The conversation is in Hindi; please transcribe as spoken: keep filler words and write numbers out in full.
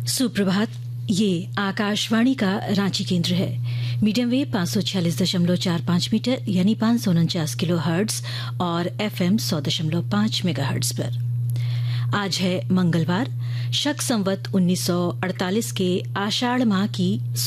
सुप्रभात। ये आकाशवाणी का रांची केंद्र है। मीडियम वेव पाँच सौ छियालीस दशमलव चार पाँच मीटर यानी पाँच सौ उनचास किलो हर्ट्ज और एफएम सौ दशमलव पाँच मेगा हर्ट्ज पर। आज है मंगलवार, शक संवत उन्नीस सौ अड़तालीस के आषाढ़ माह की